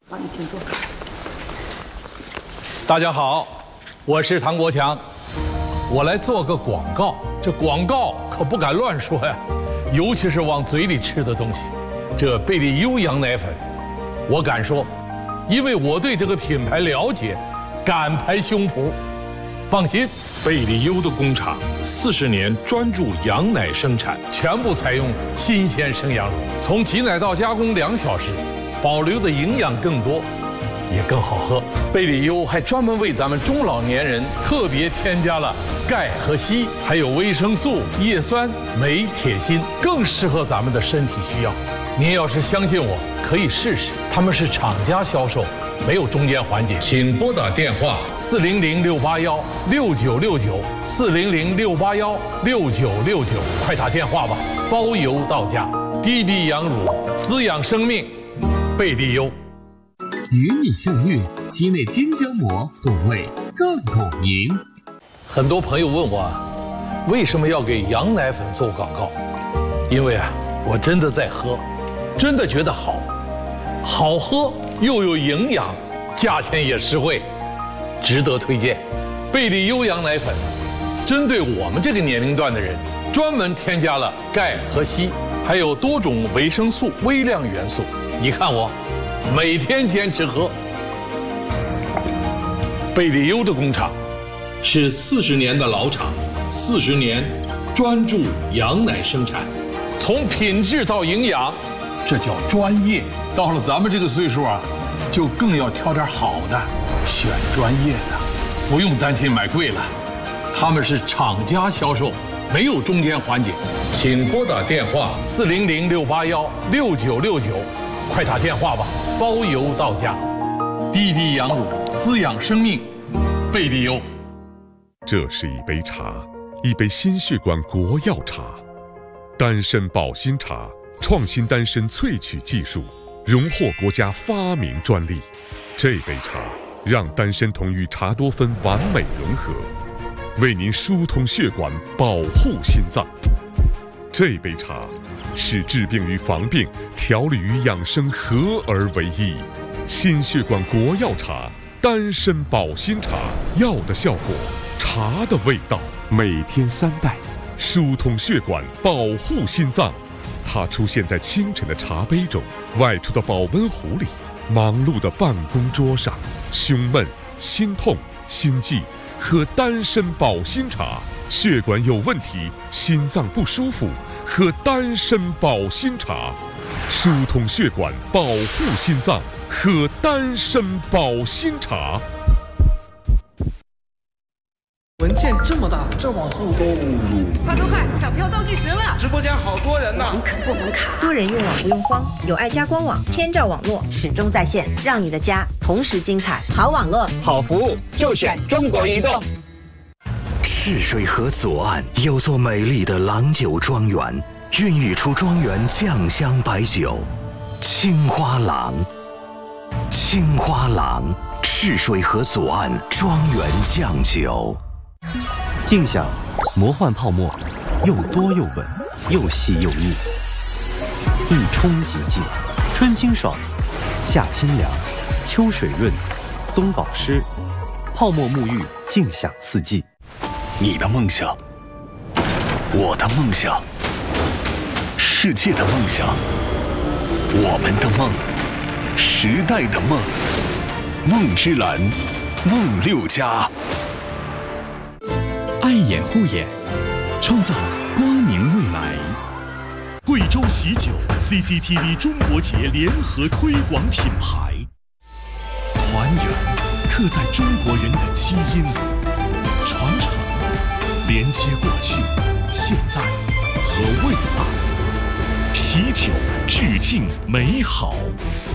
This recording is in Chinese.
好，你请坐。 大家好，我是唐国强，我来做个广告。这广告可不敢乱说呀，尤其是往嘴里吃的东西。这贝利优羊奶粉，我敢说，因为我对这个品牌了解，敢拍胸脯。放心， 贝利优的工厂40年专注羊奶生产， 全部采用新鲜生羊乳，从挤奶到加工2小时，保留的营养更多，也更好喝。贝利优还专门为咱们中老年人特别添加了钙和硒，还有维生素、叶酸、镁、铁、锌，更适合咱们的身体需要。您要是相信我，可以试试。他们是厂家销售，没有中间环节。 请拨打电话 400-681-6969，400-681-6969，快打电话吧，包邮到家。滴滴羊乳，滋养生命，贝利优。 与你相遇，鸡内金胶膜，懂味更透明。 很多朋友问我，为什么要给羊奶粉做广告？因为我真的在喝，真的觉得好喝又有营养，价钱也实惠，值得推荐。贝利优羊奶粉针对我们这个年龄段的人，专门添加了钙和硒，还有多种维生素、微量元素。你看我每天坚持喝。贝利优的工厂是40年的老厂，40年专注羊奶生产， 从品质到营养，这叫专业。到了咱们这个岁数就更要挑点好的，选专业的，不用担心买贵了。他们是厂家销售，没有中间环节。 请拨打电话 400-681-6969，快打电话吧，包邮到家。滴滴羊乳，滋养生命，贝利优。 这是一杯茶，一杯心血管国药茶，丹参保心茶，创新丹参萃取技术，荣获国家发明专利。这杯茶让丹参酮与茶多酚完美融合，为您疏通血管，保护心脏。这杯茶是治病与防病、调理与养生合而为一。心血管国药茶，丹参保心茶，药的效果，茶的味道，每天3袋，疏通血管，保护心脏。它出现在清晨的茶杯中，外出的保温壶里，忙碌的办公桌上。胸闷、心痛、心悸，喝丹参保心茶；血管有问题、心脏不舒服，喝丹参保心茶。疏通血管，保护心脏，喝丹参保心茶。 文件这么大，这网速都快，抢票倒计时了！ 直播间好多人呢， 不可不能卡。 多人用网不用慌，有爱家官网，天照网络始终在线，让你的家同时精彩。好网络， 好服务，就选中国移动。 赤水河左岸有座美丽的郎酒庄园，孕育出庄园酱香白酒，青花郎。青花郎，赤水河左岸庄园酱酒。 静享魔幻泡沫，又多又稳，又细又腻，一冲即净，春清爽，夏清凉，秋水润，冬保湿，泡沫沐浴，静享四季。 你的梦想，我的梦想，世界的梦想，我们的梦，时代的梦，梦之蓝，梦6家。 爱眼护眼，创造光明未来。 贵州喜酒 CCTV 中国节联合推广品牌，团圆刻在中国人的基因里，传承连接过去、现在和未来。喜酒致敬美好。